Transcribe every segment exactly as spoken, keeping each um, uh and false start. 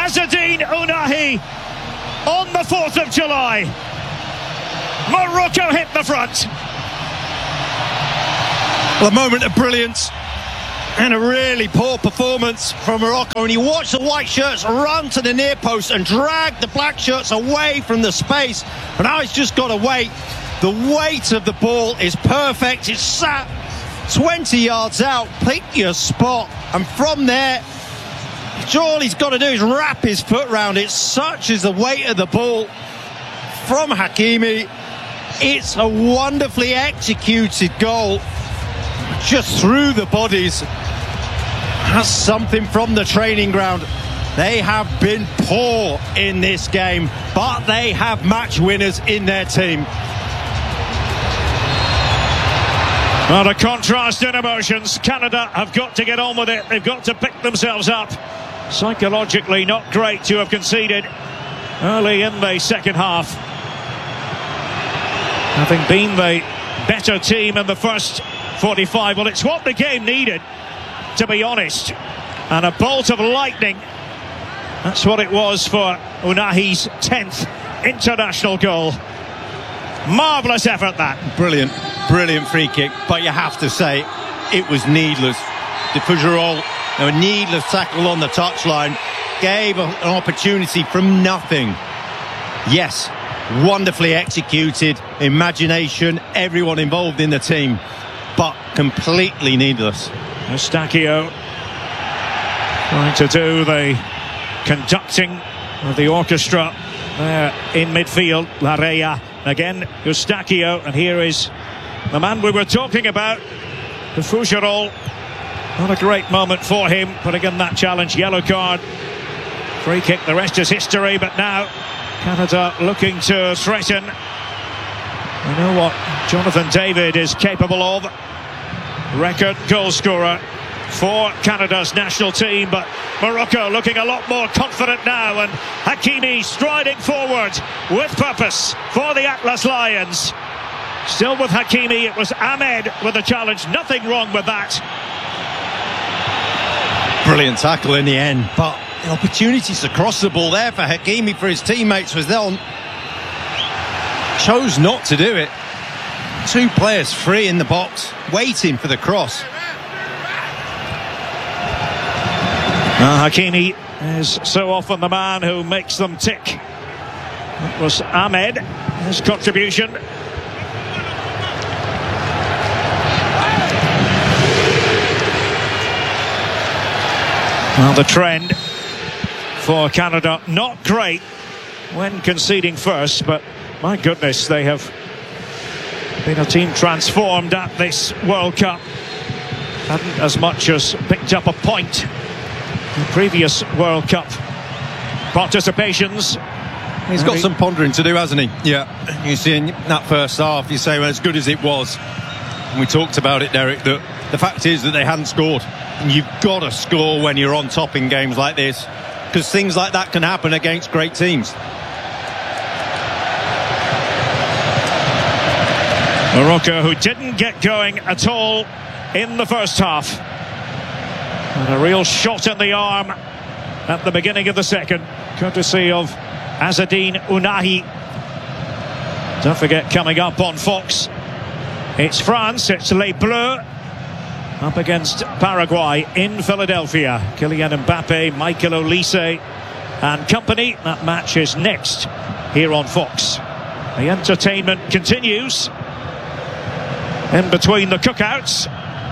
Azzedine Ounahi on the fourth of July. Morocco hit the front. Well, a moment of brilliance and a really poor performance from Morocco. And you watch the white shirts run to the near post and drag the black shirts away from the space. And now it's just got to wait. The weight of the ball is perfect. It's sat twenty yards out. Pick your spot. And from there, all he's got to do is wrap his foot round it. Such is the weight of the ball from Hakimi. It's a wonderfully executed goal. Just through the bodies. That's something from the training ground. They have been poor in this game, but they have match winners in their team. Well, the contrast in emotions. Canada have got to get on with it. They've got to pick themselves up. Psychologically not great to have conceded early in the second half, having been the better team in the first forty-five. Well, it's what the game needed, to be honest. And a bolt of lightning. That's what it was for Ounahi's tenth international goal. Marvellous effort, that. Brilliant, brilliant free kick. But you have to say, it was needless. De Fougerolles, a needless tackle on the touchline, gave an opportunity from nothing. Yes, wonderfully executed, imagination, everyone involved in the team, but completely needless. Eustáquio trying to do the conducting of the orchestra there in midfield. Larrea again, Eustáquio, and here is the man we were talking about, De Fougerolles. Not a great moment for him, but again that challenge, yellow card, free kick, the rest is history. But now Canada looking to threaten. You know what Jonathan David is capable of. Record goal scorer for Canada's national team, but Morocco looking a lot more confident now, and Hakimi striding forward with purpose for the Atlas Lions. Still with Hakimi, it was Ahmed with the challenge, nothing wrong with that. Brilliant tackle in the end, but the opportunities to cross the ball there for Hakimi, for his teammates, was there. Chose not to do it. Two players free in the box, waiting for the cross. Uh, Hakimi is so often the man who makes them tick. That was Ahmed, his contribution. Well, the trend for Canada, not great when conceding first, but my goodness, they have been a team transformed at this World Cup. Hadn't as much as picked up a point in previous World Cup participations. He's got some pondering to do, hasn't he? Yeah. You see in that first half, you say, well, as good as it was, and we talked about it, Derek, that the fact is that they hadn't scored. And you've got to score when you're on top in games like this, because things like that can happen against great teams. Morocco, who didn't get going at all in the first half. And a real shot in the arm at the beginning of the second, courtesy of Azzedine Ounahi. Don't forget, coming up on Fox, it's France, it's Les Bleus up against Paraguay in Philadelphia. Kylian Mbappe, Michael Olise and company. That match is next here on Fox. The entertainment continues in between the cookouts.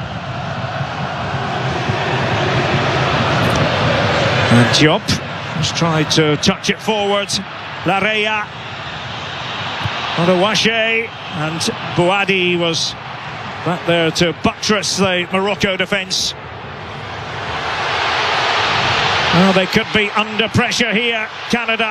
And Diop has tried to touch it forward. Larrea, Odawache, and Bouadi was back there to buttress the Morocco defence. Well, they could be under pressure here, Canada.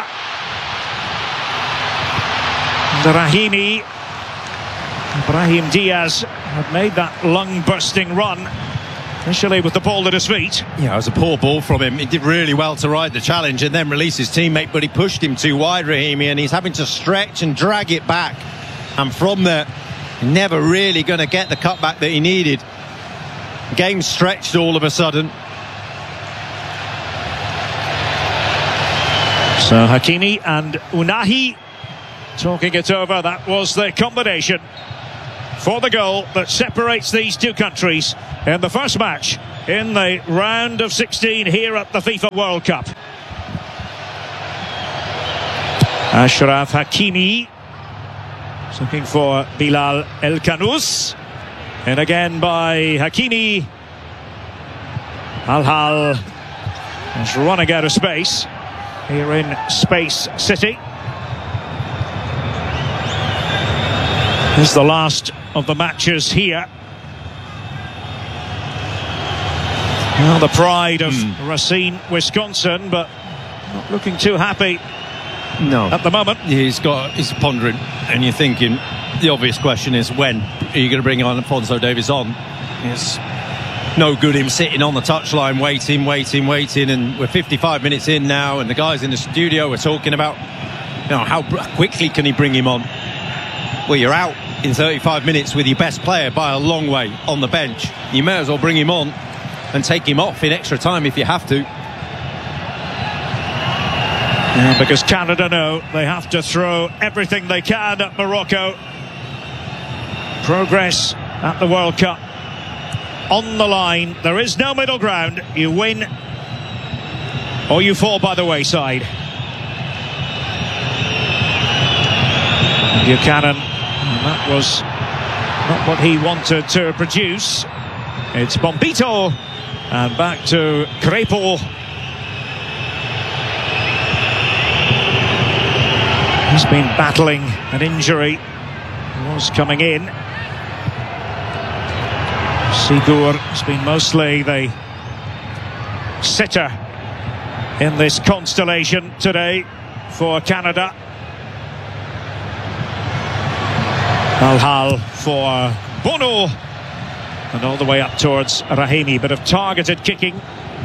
And Rahimi, Brahim Diaz had made that lung-bursting run, initially with the ball at his feet. Yeah, it was a poor ball from him. He did really well to ride the challenge and then release his teammate, but he pushed him too wide, Rahimi, and he's having to stretch and drag it back. And from there, never really going to get the cutback that he needed. Game stretched all of a sudden. So Hakimi and Unahi talking it over. That was the combination for the goal that separates these two countries in the first match in the round of sixteen here at the FIFA World Cup. Achraf Hakimi looking for Bilal El-Khanous, and again by Hakimi. Al-Hal is running out of space here in Space City. This is the last of the matches here. Well, the pride of mm. Racine, Wisconsin, but not looking too happy. No, at the moment. He's got, he's pondering, and you're thinking the obvious question is, when are you going to bring on Alphonso Davies on? It's no good him sitting on the touchline waiting, waiting, waiting, and we're fifty-five minutes in now, and the guys in the studio are talking about, you know, how quickly can he bring him on? Well, you're out in thirty-five minutes with your best player by a long way on the bench. You may as well bring him on and take him off in extra time if you have to. Yeah, because Canada know they have to throw everything they can at Morocco. Progress at the World Cup on the line. There is no middle ground. You win or you fall by the wayside. Buchanan, and that was not what he wanted to produce. It's Bombito, and back to Crepeau. He's been battling an injury. He was coming in. Sigur has been mostly the sitter in this constellation today for Canada. Al-Hal for Bono, and all the way up towards Rahimi. Bit of targeted kicking.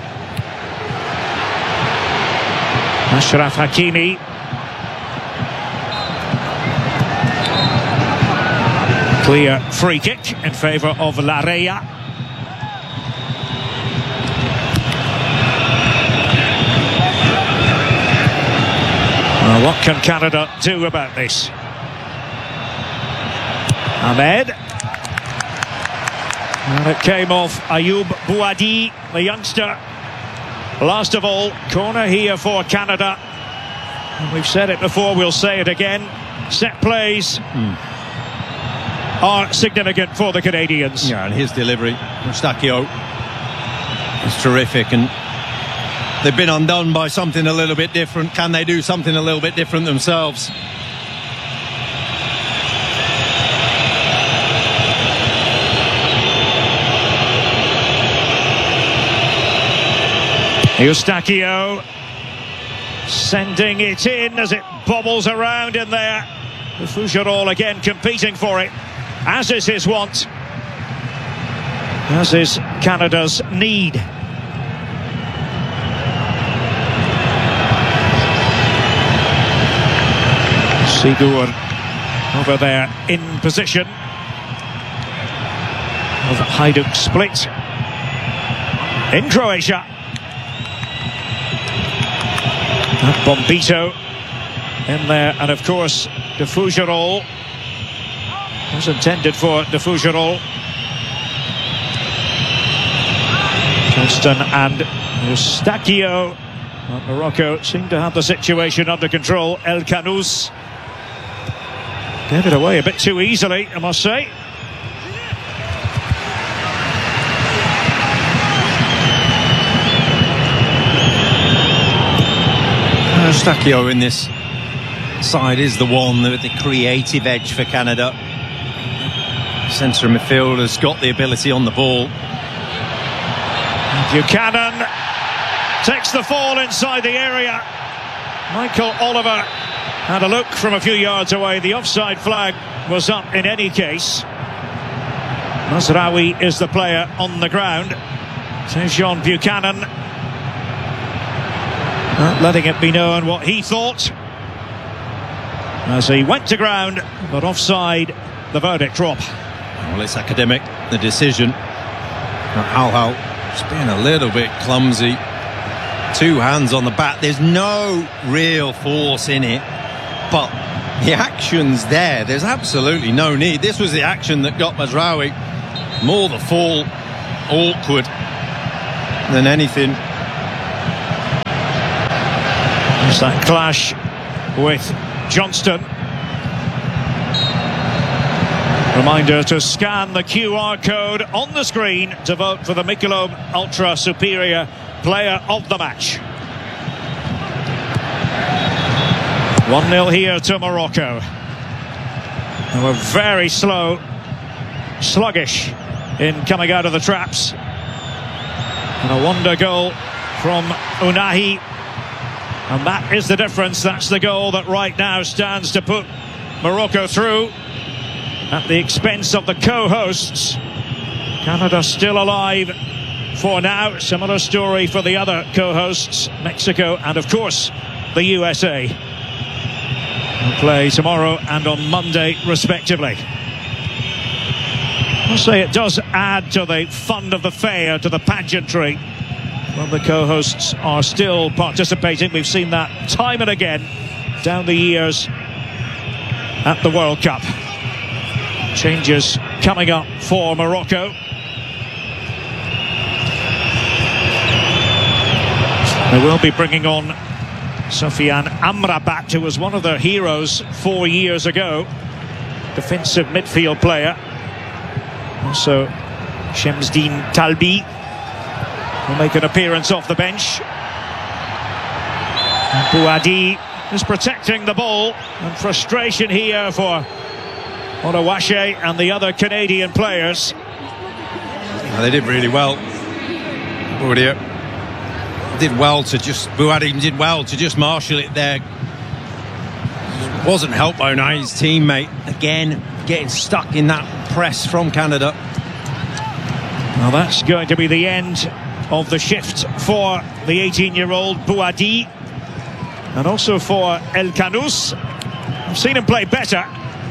Achraf Hakimi. Clear free kick in favour of Larrea. Well, what can Canada do about this? Ahmed. And it came off Ayoub Bouadi, the youngster. Last of all, corner here for Canada. And we've said it before, we'll say it again. Set plays mm. are significant for the Canadians. Yeah, and his delivery, Eustachio, is terrific. And they've been undone by something a little bit different. Can they do something a little bit different themselves? Eustachio sending it in as it bobbles around in there. The Fougerolles again competing for it, as is his want, as is Canada's need. Sigur over there in position of Hajduk Split in Croatia. Bombito in there, and of course De Fougerolles was intended for De Fougerolles. Johnston and Eustachio. Well, Morocco seemed to have the situation under control. El-Khanous gave it away a bit too easily, I must say. Eustachio in this side is the one with the creative edge for Canada. Centre midfield has got the ability on the ball. Buchanan takes the fall inside the area. Michael Oliver had a look from a few yards away. The offside flag was up in any case. Mazraoui is the player on the ground. Tejon Buchanan not letting it be known what he thought as he went to ground, but offside, the verdict drop. Well, it's academic, the decision. Al-Hal just being a little bit clumsy. Two hands on the bat. There's no real force in it, but the action's there. There's absolutely no need. This was the action that got Mazraoui. More the fall awkward than anything. It's that clash with Johnston. Reminder to scan the Q R code on the screen to vote for the Michelob Ultra Superior Player of the Match. one nil here to Morocco. They were very slow, sluggish in coming out of the traps. And a wonder goal from Ounahi. And that is the difference. That's the goal that right now stands to put Morocco through at the expense of the co-hosts. Canada still alive for now. Similar story for the other co-hosts, Mexico and of course the U S A. They'll play tomorrow and on Monday respectively. I'll say it does add to the fun of the fair, to the pageantry, when the co-hosts are still participating. We've seen that time and again down the years at the World Cup. Changes coming up for Morocco. They will be bringing on Sofiane Amrabat, who was one of their heroes four years ago. Defensive midfield player. Also Shemsdine Talbi will make an appearance off the bench. Bouhaddi is protecting the ball, and frustration here for Onawashe and the other Canadian players. Yeah, they did really well. Bouhaddi did well to just Bouhaddi did well to just marshal it there. Wasn't helped by Unai's teammate again, getting stuck in that press from Canada. Well, that's going to be the end of the shift for the eighteen-year-old Bouhaddi, and also for El Khanous. I've seen him play better.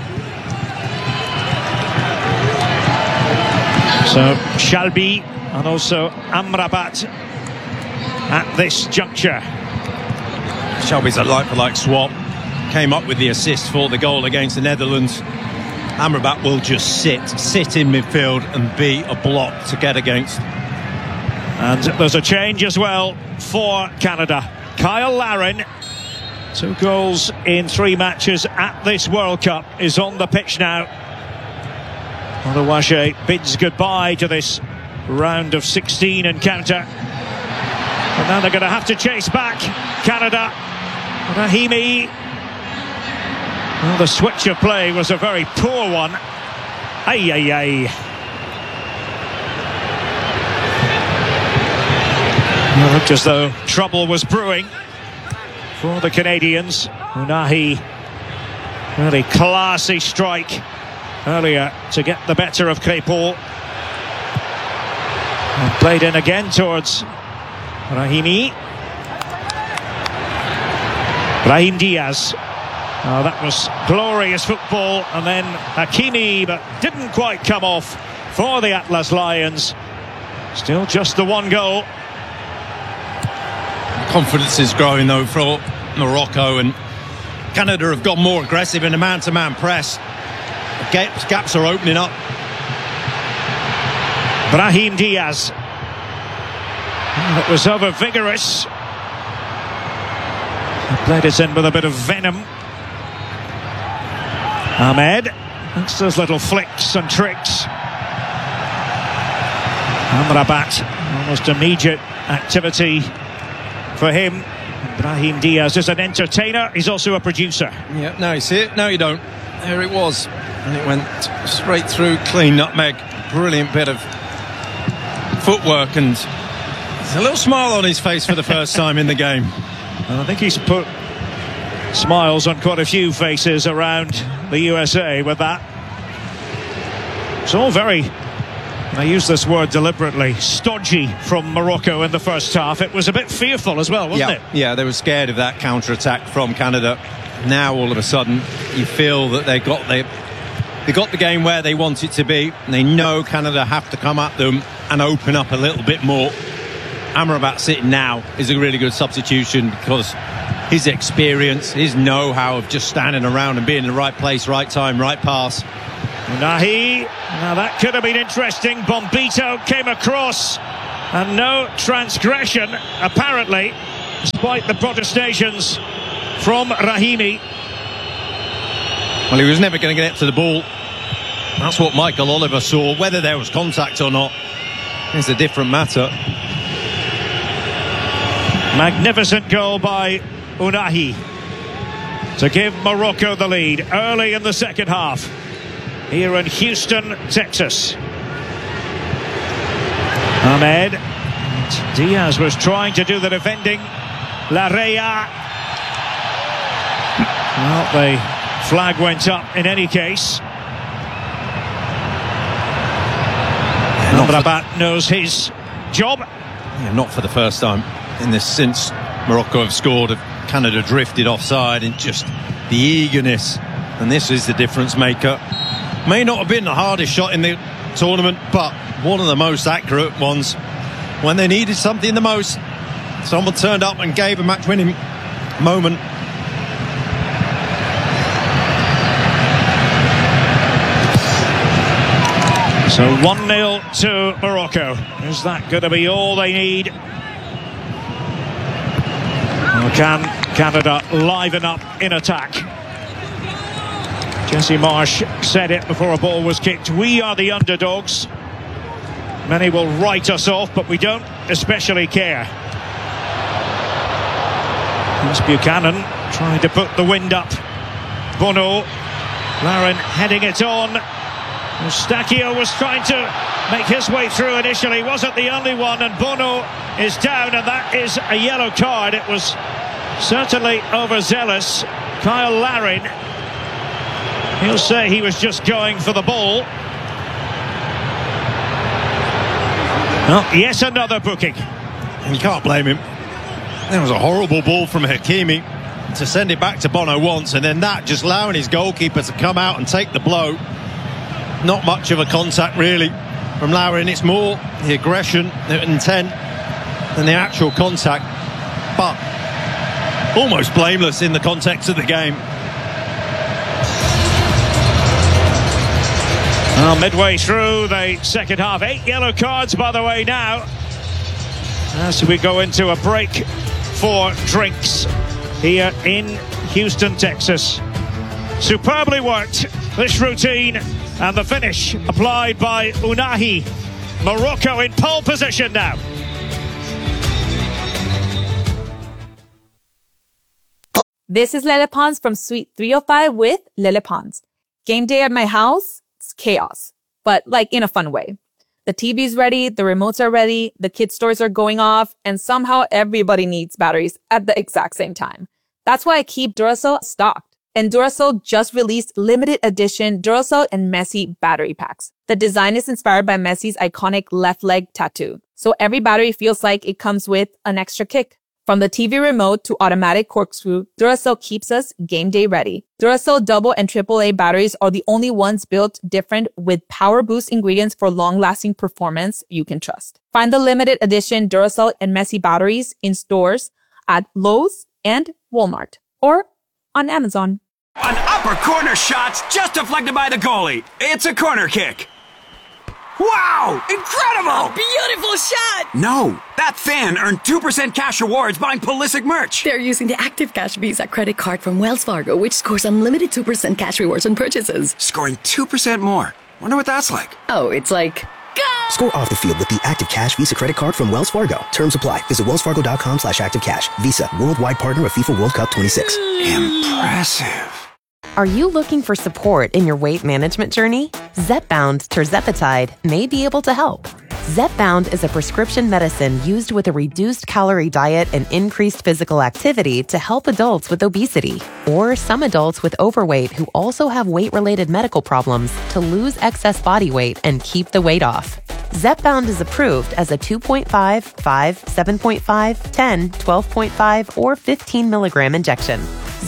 So Shalbi and also Amrabat at this juncture. Shelby's a like-for-like swap. Came up with the assist for the goal against the Netherlands. Amrabat will just sit, sit in midfield and be a block to get against. And there's a change as well for Canada. Kyle Larin, two goals in three matches at this World Cup, is on the pitch now. Onawashe bids goodbye to this round of sixteen encounter. And now they're going to have to chase back Canada. Rahimi. Well, the switch of play was a very poor one. Ay, ay, ay. It looked as though trouble was brewing for the Canadians. Ounahi, really classy strike earlier to get the better of Crépol. And played in again towards Rahimi. Brahim Diaz. Oh, that was glorious football, and then Hakimi, but didn't quite come off for the Atlas Lions. Still just the one goal. Confidence is growing though for Morocco, and Canada have got more aggressive in a man-to-man press. Gaps, gaps are opening up. Brahim Diaz. It was over vigorous. He played it in with a bit of venom. Ahmed, that's those little flicks and tricks. Amrabat, almost immediate activity for him. Brahim Diaz is an entertainer, he's also a producer. Yeah, now you see it, now you don't. There it was, and it went straight through, clean nutmeg. Brilliant bit of footwork, and there's a little smile on his face for the first time in the game. And I think he's put smiles on quite a few faces around the U S A with that. It's all very, and I use this word deliberately, stodgy from Morocco in the first half. It was a bit fearful as well, wasn't yeah, it? Yeah, they were scared of that counter-attack from Canada. Now all of a sudden you feel that they got the they got the game where they want it to be. They know Canada have to come at them and open up a little bit more. Amrabat sitting now is a really good substitution because his experience, his know-how of just standing around and being in the right place, right time, right pass. Nahi, now that could have been interesting. Bombito came across and no transgression apparently, despite the protestations from Rahimi. Well, he was never going to get to the ball. That's what Michael Oliver saw. Whether there was contact or not is a different matter. Magnificent goal by Unahi to give Morocco the lead early in the second half here in Houston, Texas. Ahmed. Diaz was trying to do the defending. Larrea. Well, the flag went up in any case. Yeah, Amrabat knows his job. Yeah, not for the first time in this since Morocco have scored. Canada drifted offside and just the eagerness, and this is the difference maker. May not have been the hardest shot in the tournament, but one of the most accurate ones. When they needed something the most, someone turned up and gave a match-winning moment. So one nil to Morocco. Is that going to be all they need? Or can Canada liven up in attack? Jesse Marsh said it before a ball was kicked. We are the underdogs. Many will write us off, but we don't especially care. Here's Buchanan trying to put the wind up. Bono. Larin heading it on. Eustáquio was trying to make his way through initially. Wasn't the only one, and Bono is down, and that is a yellow card. It was certainly overzealous. Kyle Larin, he'll say he was just going for the ball. Well, yes, another booking. And you can't blame him. There was a horrible ball from Hakimi to send it back to Bono once, and then that just allowing his goalkeeper to come out and take the blow. Not much of a contact really from Larin. It's more the aggression, the intent than the actual contact, but almost blameless in the context of the game. Well, midway through the second half, eight yellow cards by the way now, as we go into a break for drinks here in Houston, Texas. Superbly worked, this routine, and the finish applied by Unahi. Morocco in pole position now. This is Lele Pons from Suite three oh five with Lele Pons. Game day at my house, it's chaos, but like in a fun way. The T V's ready, the remotes are ready, the kids' stores are going off, and somehow everybody needs batteries at the exact same time. That's why I keep Duracell stocked. And Duracell just released limited edition Duracell and Messi battery packs. The design is inspired by Messi's iconic left leg tattoo. So every battery feels like it comes with an extra kick. From the T V remote to automatic corkscrew, Duracell keeps us game day ready. Duracell double and triple A batteries are the only ones built different with power boost ingredients for long-lasting performance you can trust. Find the limited edition Duracell and Messi batteries in stores at Lowe's and Walmart or on Amazon. An upper corner shot's just deflected by the goalie. It's a corner kick. Wow! Incredible! A beautiful shot! No, that fan earned two percent cash rewards buying Pulisic merch. They're using the Active Cash Visa credit card from Wells Fargo, which scores unlimited two percent cash rewards on purchases. Scoring two percent more. Wonder what that's like. Oh, it's like... Go! Score off the field with the Active Cash Visa credit card from Wells Fargo. Terms apply. Visit wellsfargo.com slash activecash. Visa, worldwide partner of FIFA World Cup twenty-six. Impressive. Are you looking for support in your weight management journey? Zepbound tirzepatide may be able to help. Zepbound is a prescription medicine used with a reduced calorie diet and increased physical activity to help adults with obesity or some adults with overweight who also have weight-related medical problems to lose excess body weight and keep the weight off. Zepbound is approved as a two point five, five, seven point five, ten, twelve point five, or fifteen milligram injection.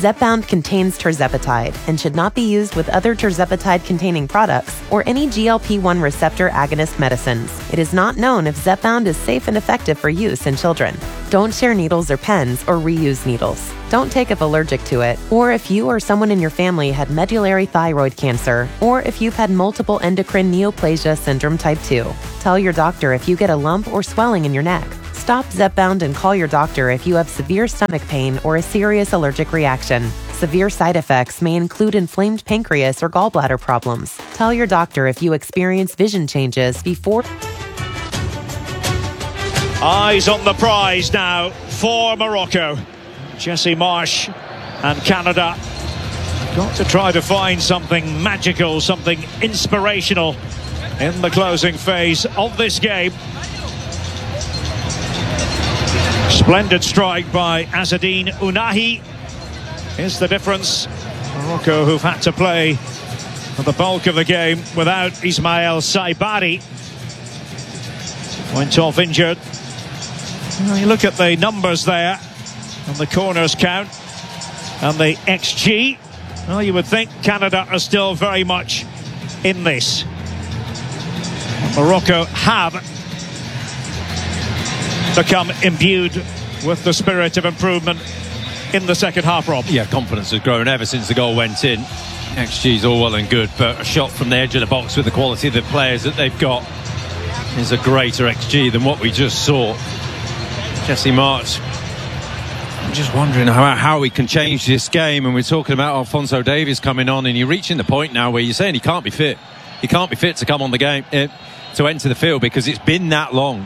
Zepbound contains tirzepatide and should not be used with other tirzepatide-containing products or any G L P one receptor agonist medicines. It is not known if Zepbound is safe and effective for use in children. Don't share needles or pens or reuse needles. Don't take if allergic to it, or if you or someone in your family had medullary thyroid cancer, or if you've had multiple endocrine neoplasia syndrome type two. Tell your doctor if you get a lump or swelling in your neck. Stop Zepbound and call your doctor if you have severe stomach pain or a serious allergic reaction. Severe side effects may include inflamed pancreas or gallbladder problems. Tell your doctor if you experience vision changes before... Eyes on the prize now for Morocco. Jesse Marsh and Canada got to try to find something magical, something inspirational in the closing phase of this game. Splendid strike by Azzedine Ounahi is the difference. Morocco, who've had to play for the bulk of the game without Ismail Saibari, went off injured. Well, you look at the numbers there and the corners count and the X G. Well, you would think Canada are still very much in this. Morocco have become imbued with the spirit of improvement in the second half, Rob. Yeah, confidence has grown ever since the goal went in. X G's all well and good, but a shot from the edge of the box with the quality of the players that they've got is a greater X G than what we just saw. Jesse Marsh, I'm just wondering how, how we can change this game. And we're talking about Alphonso Davies coming on, and you're reaching the point now where you're saying he can't be fit. He can't be fit to come on the game, uh, to enter the field, because it's been that long.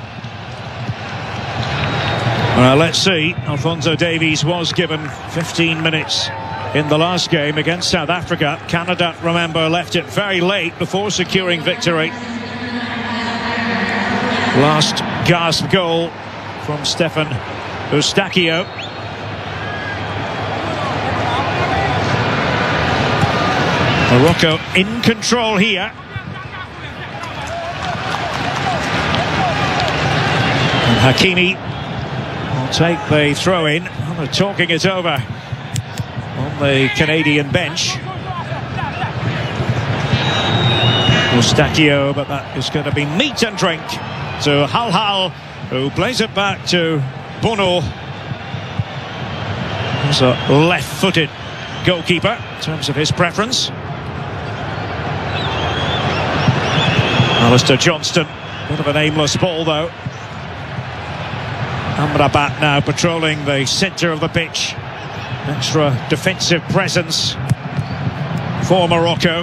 Well, let's see. Alphonso Davies was given fifteen minutes in the last game against South Africa. Canada, remember, left it very late before securing victory. Last gasp goal from Stefan Eustáquio. Morocco in control here. And Hakimi will take the throw in. Oh, they're talking it over on the Canadian bench. Eustáquio, but that is going to be meat and drink to Hal Hal, who plays it back to Bono. He's a left-footed goalkeeper in terms of his preference. Alistair Johnston, bit of an aimless ball though. Amrabat now patrolling the centre of the pitch. Extra defensive presence for Morocco.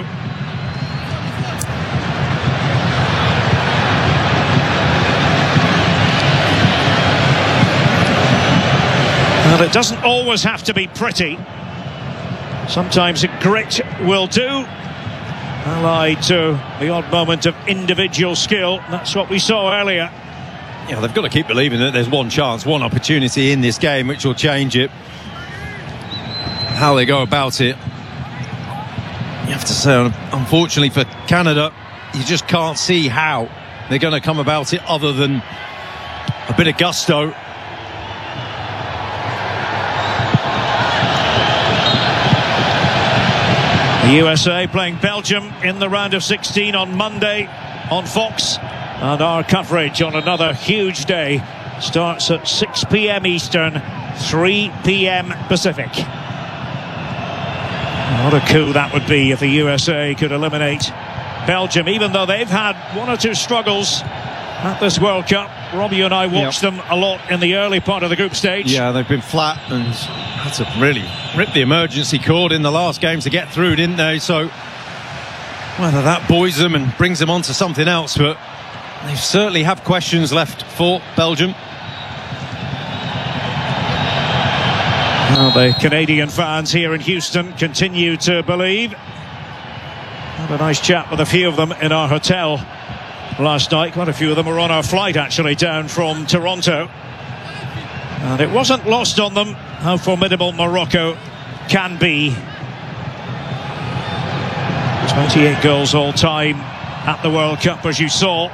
Well, it doesn't always have to be pretty. Sometimes a grit will do, allied to the odd moment of individual skill. That's what we saw earlier. Yeah, they've got to keep believing that there's one chance, one opportunity in this game which will change it. How they go about it. You have to say, unfortunately for Canada, you just can't see how they're going to come about it other than a bit of gusto. The U S A playing Belgium in the round of sixteen on Monday on Fox. And our coverage on another huge day starts at six p m Eastern, three p m Pacific. What a coup that would be if the U S A could eliminate Belgium, even though they've had one or two struggles at this World Cup. Robbie and I watched yep. them a lot in the early part of the group stage. Yeah, they've been flat and had to really rip the emergency cord in the last game to get through, didn't they? So whether that buoys them and brings them on to something else, but they certainly have questions left for Belgium. Well, the Canadian fans here in Houston continue to believe. Had a nice chat with a few of them in our hotel last night. Quite a few of them were on our flight actually down from Toronto. And it wasn't lost on them how formidable Morocco can be. twenty-eight goals all time at the World Cup, as you saw.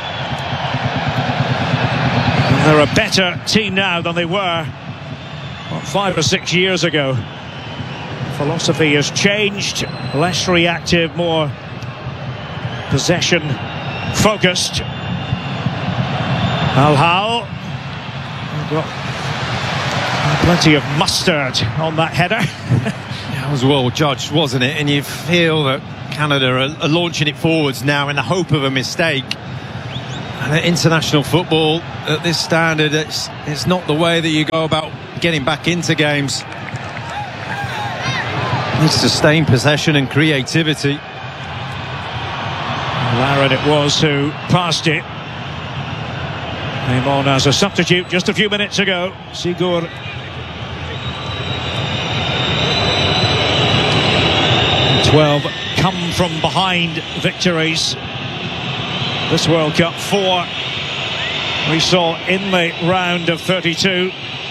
And they're a better team now than they were what, five or six years ago. Philosophy has changed, less reactive, more possession focused. Al Hal got plenty of mustard on that header. That was well judged, wasn't it? And you feel that Canada are, are launching it forwards now in the hope of a mistake. And at international football at this standard, it's, it's not the way that you go about getting back into games. Needs sustained possession and creativity. Larin it was who passed it. Came on as a substitute just a few minutes ago. Sigur. twelve come from behind victories this World Cup. Four we saw in the round of thirty-two.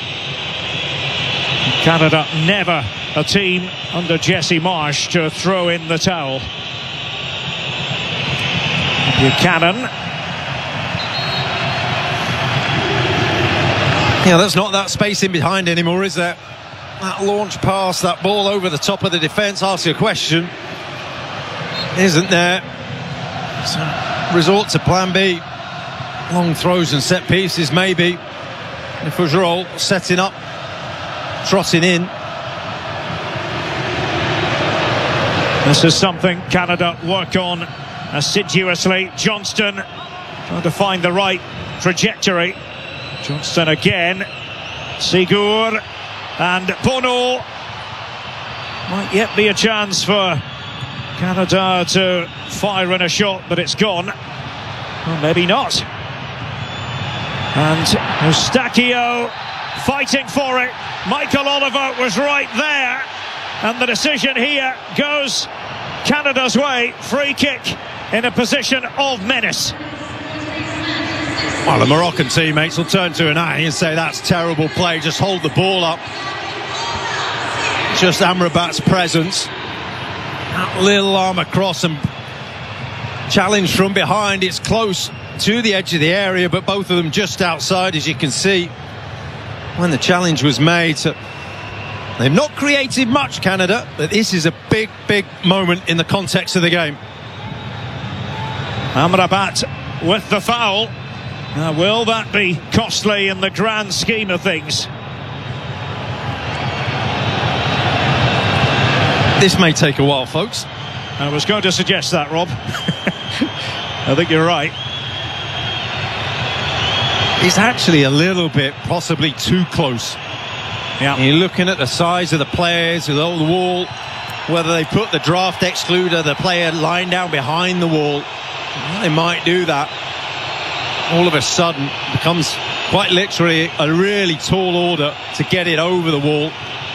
Canada never a team under Jesse Marsch to throw in the towel. Buchanan. Yeah, there's not that space in behind anymore, is there? That launch pass, that ball over the top of the defence, asks you a question. Isn't there? So resort to plan B. Long throws and set pieces, maybe. If Fougerolles setting up, trotting in. This is something Canada work on assiduously. Johnston trying to find the right trajectory. Johnston again. Sigur and Bono. Might yet be a chance for Canada to fire in a shot, but it's gone. Well, maybe not. And Eustachio fighting for it. Michael Oliver was right there. And the decision here goes Canada's way. Free kick in a position of menace. Well, the Moroccan teammates will turn to an eye and say that's terrible play. Just hold the ball up. Just Amrabat's presence. That little arm across and challenge from behind. It's close to the edge of the area, but both of them just outside, as you can see, when the challenge was made. So they've not created much, Canada, but this is a big, big moment in the context of the game. Amrabat with the foul. Now, will that be costly in the grand scheme of things? This may take a while, folks. I was going to suggest that, Rob. I think you're right. It's actually a little bit possibly too close. Yeah. You're looking at the size of the players with all the wall, whether they put the draft excluder, the player lying down behind the wall. Well, they might do that. All of a sudden becomes quite literally a really tall order to get it over the wall.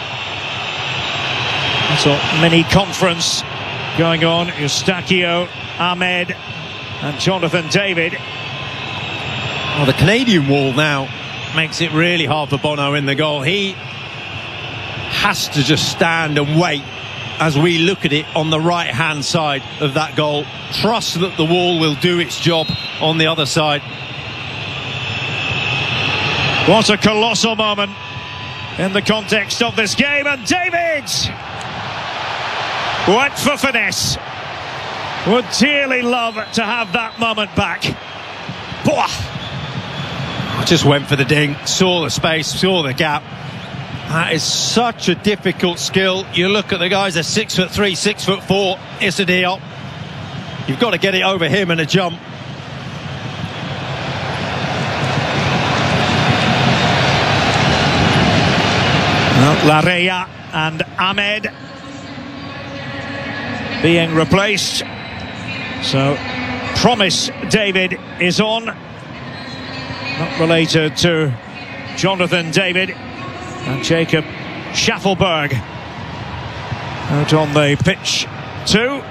So mini conference going on. Eustachio, Ahmed and Jonathan David. Well, the Canadian wall now makes it really hard for Bono in the goal. He has to just stand and wait as we look at it on the right hand side of that goal. Trust that the wall will do its job on the other side. What a colossal moment in the context of this game. And David went for finesse. Would dearly love to have that moment back. Boah. Just went for the ding, saw the space, saw the gap. That is such a difficult skill. You look at the guys, they're six foot three, six foot four. Issa Diop. You've got to get it over him in a jump. Larrea and Ahmed being replaced. So Promise David is on. Not related to Jonathan David. And Jacob Schaffelberg out on the pitch too.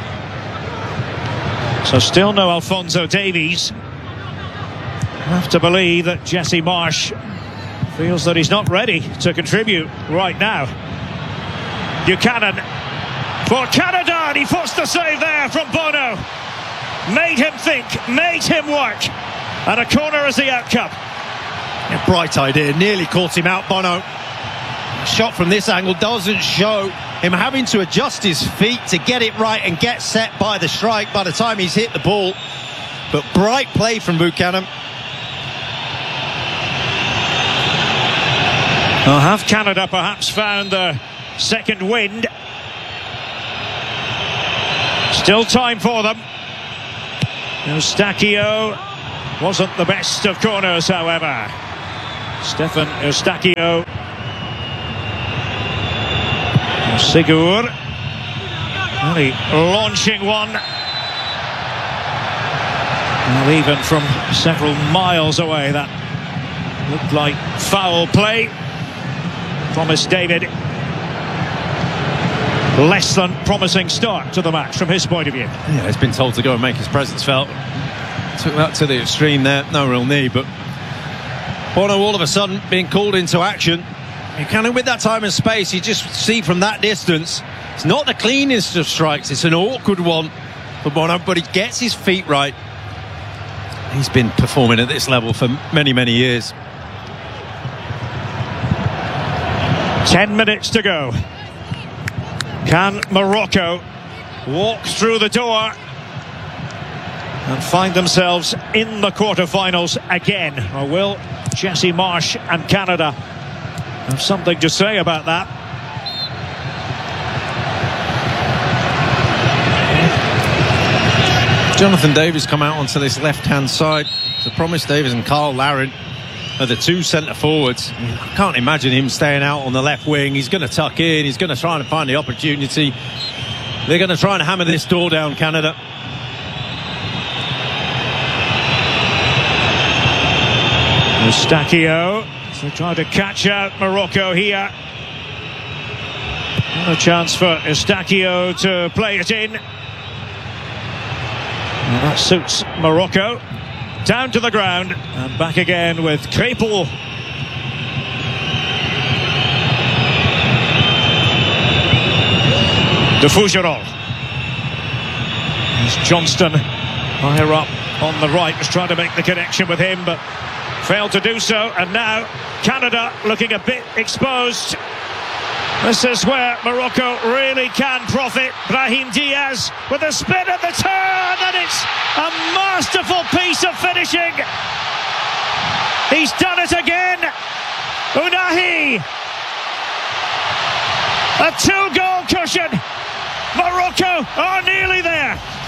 So still no Alphonso Davies. I have to believe that Jesse Marsch feels that he's not ready to contribute right now. Buchanan for Canada, and he forced the save there from Bono. Made him think, made him work, and a corner as the outcome. A bright idea, nearly caught him out, Bono. shot from this angle doesn't show him having to adjust his feet to get it right and get set by the strike by the time he's hit the ball. But bright play from Buchanan. Well, have Canada perhaps found the second wind? Still time for them. Eustachio wasn't the best of corners, however. Stefan Eustachio. Sigur. Really launching one. Well, even from several miles away, that looked like foul play. Thomas David. Less than promising start to the match from his point of view. Yeah, he's been told to go and make his presence felt. Took that to the extreme there, no real need, but Bono all of a sudden being called into action. You can, with that time and space, you just see from that distance, it's not the cleanest of strikes, it's an awkward one for Bono, but he gets his feet right. He's been performing at this level for many, many years. Ten minutes to go. Can Morocco walk through the door and find themselves in the quarterfinals again? Or will Jesse Marsch and Canada have something to say about that? Jonathan Davies come out onto this left-hand side. So Promise Davies and Carl Larin are the two centre forwards. I can't imagine him staying out on the left wing. He's going to tuck in. He's going to try and find the opportunity. They're going to try and hammer this door down, Canada. Eustachio. So trying to catch out Morocco here. Another chance for Eustachio to play it in. Well, that suits Morocco. Down to the ground and back again with Crépel. De Fougerolles. There's Johnston higher up on the right, was trying to make the connection with him but failed to do so, and now Canada looking a bit exposed. This is where Morocco really can profit. Brahim Diaz with a spin at the turn, and it's a masterful piece of finishing. He's done it again. Ounahi. A two-goal cushion. Morocco are nearly there.